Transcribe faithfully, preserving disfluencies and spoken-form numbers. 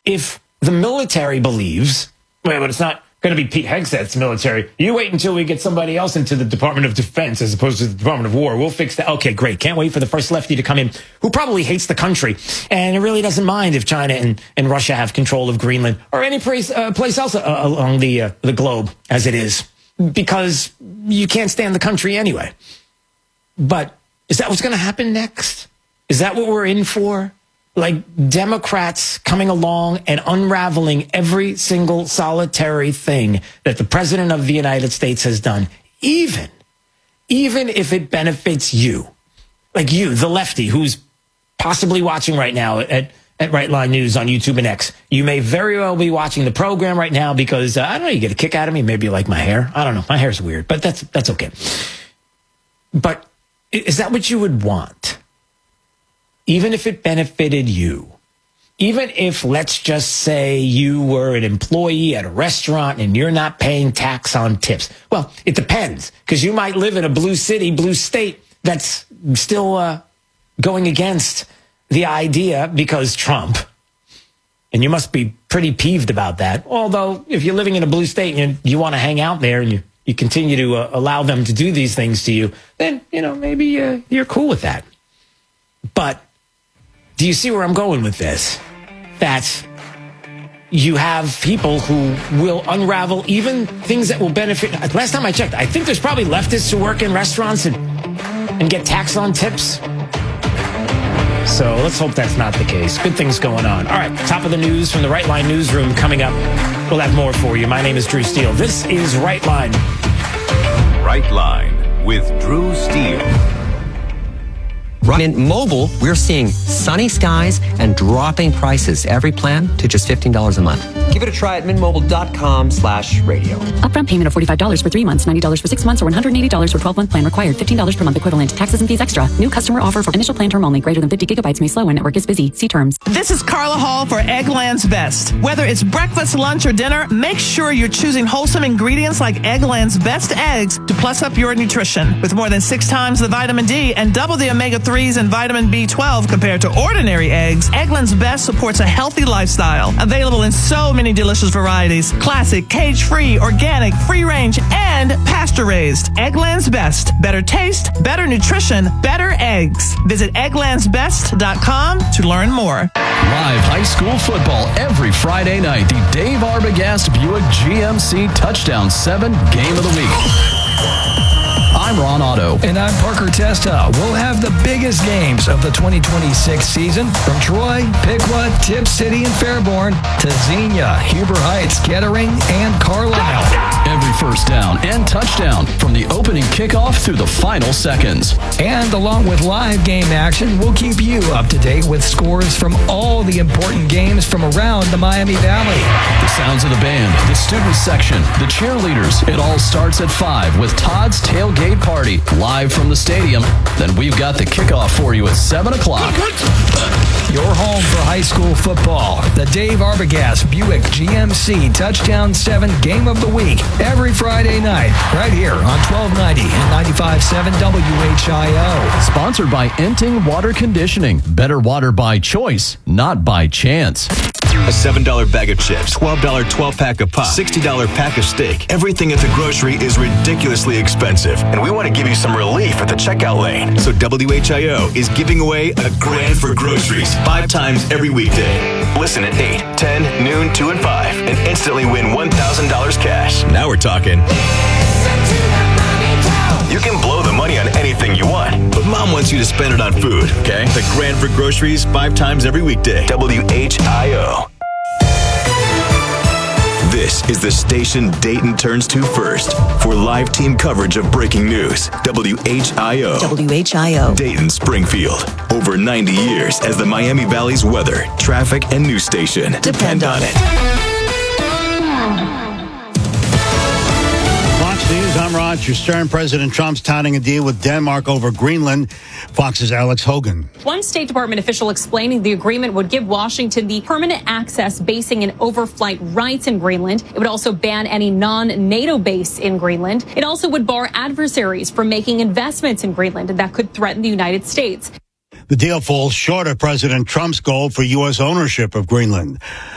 if the military believes, well, but it's not going to be Pete Hegseth's military. You wait until we get somebody else into the Department of Defense as opposed to the Department of War. We'll fix that. Okay, great. Can't wait for the first lefty to come in who probably hates the country and really doesn't mind if China and, and Russia have control of Greenland or any place, uh, place else uh, along the, uh, the globe as it is, because you can't stand the country anyway. But is that what's going to happen next? Is that what we're in for? Like Democrats coming along and unraveling every single solitary thing that the president of the United States has done, even, even if it benefits you, like you, the lefty, who's possibly watching right now at, at Right Line News on YouTube and X. You may very well be watching the program right now because, uh, I don't know, you get a kick out of me. Maybe you like my hair. I don't know. My hair's weird, but that's, that's okay. But is that what you would want? Even if it benefited you, even if, let's just say, you were an employee at a restaurant and you're not paying tax on tips. Well, it depends, because you might live in a blue city, blue state that's still uh, going against the idea because Trump. And you must be pretty peeved about that. Although, if you're living in a blue state and you, you want to hang out there and you, you continue to uh, allow them to do these things to you, then, you know, maybe uh, you're cool with that. But do you see where I'm going with this? That you have people who will unravel even things that will benefit. Last time I checked, I think there's probably leftists who work in restaurants and, and get taxed on tips. So let's hope that's not the case. Good things going on. All right, top of the news from the Right Line newsroom coming up. We'll have more for you. My name is Drew Steele. This is Right Line. Right Line with Drew Steele. Mint Mobile, we're seeing sunny skies and dropping prices. Every plan to just fifteen dollars a month. Give it a try at mintmobile.com slash radio. Upfront payment of forty-five dollars for three months, ninety dollars for six months, or one hundred eighty dollars for twelve-month plan required. fifteen dollars per month equivalent. Taxes and fees extra. New customer offer for initial plan term only. Greater than fifty gigabytes may slow when network is busy. See terms. This is Carla Hall for Eggland's Best. Whether it's breakfast, lunch, or dinner, make sure you're choosing wholesome ingredients like Eggland's Best eggs to plus up your nutrition. With more than six times the vitamin D and double the omega threes and vitamin B twelve compared to ordinary eggs, Eggland's Best supports a healthy lifestyle. Available in so many delicious varieties. Classic, cage-free, organic, free-range, and pasture-raised. Eggland's Best. Better taste, better nutrition, better eggs. Visit egglands best dot com to learn more. Live high school football every Friday night. The Dave Arbogast Buick G M C Touchdown seven Game of the Week. I'm Ron Otto. And I'm Parker Testa. We'll have the biggest games of the twenty twenty-six season from Troy, Piqua, Tip City, and Fairborn to Xenia, Huber Heights, Kettering, and Carlisle. Every first down and touchdown from the opening kickoff through the final seconds. And along with live game action, we'll keep you up to date with scores from all the important games from around the Miami Valley. The sounds of the band, the student section, the cheerleaders. It all starts at five with Todd's Tailgate Party live from the stadium. Then we've got the kickoff for you at seven o'clock. Your home for high school football. The Dave Arbogast Buick G M C Touchdown seven Game of the Week. Every Friday night, right here on twelve ninety and ninety-five point seven W H I O. Sponsored by Enting Water Conditioning. Better water by choice, not by chance. A seven dollar bag of chips, twelve dollar twelve-pack of pop, sixty dollar pack of steak. Everything at the grocery is ridiculously expensive, and we want to give you some relief at the checkout lane. So W H I O is giving away a grand for groceries five times every weekday. Listen at eight, ten, noon, two, and five, and instantly win one thousand dollars cash. Now we're talking. You can blow the money on anything you want, but Mom wants you to spend it on food, okay? The grand for groceries five times every weekday. W H I O. This is the station Dayton turns to first for live team coverage of breaking news. W H I O. W H I O. Dayton, Springfield. Over ninety years as the Miami Valley's weather, traffic, and news station. Depend on it. Fox News, I'm Roger Stern. President Trump's touting a deal with Denmark over Greenland. Fox's Alex Hogan. One State Department official explaining the agreement would give Washington the permanent access, basing, and overflight rights in Greenland. It would also ban any non-NATO base in Greenland. It also would bar adversaries from making investments in Greenland that could threaten the United States. The deal falls short of President Trump's goal for U S ownership of Greenland.